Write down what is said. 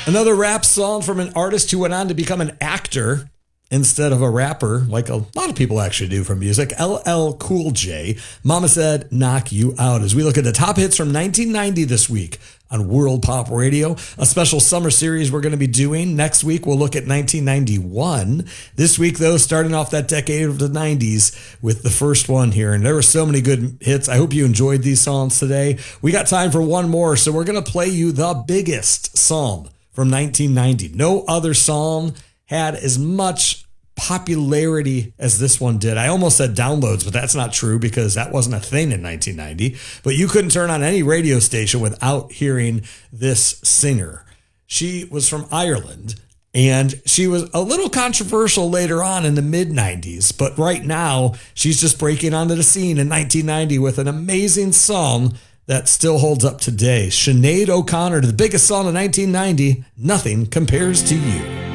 Another rap song from an artist who went on to become an actor instead of a rapper, like a lot of people actually do from music. LL Cool J, Mama Said Knock You Out, as we look at the top hits from 1990 this week on World Pop Radio, a special summer series we're going to be doing. Next week, we'll look at 1991. This week, though, starting off that decade of the 90s with the first one here. And there were so many good hits. I hope you enjoyed these songs today. We got time for one more, so we're going to play you the biggest song from 1990. No other song had as much popularity as this one did. I almost said downloads, but that's not true because that wasn't a thing in 1990. But you couldn't turn on any radio station without hearing this singer. She was from Ireland, and she was a little controversial later on in the mid-90s. But right now, she's just breaking onto the scene in 1990 with an amazing song that still holds up today. Sinead O'Connor, the biggest song of 1990, Nothing Compares to You.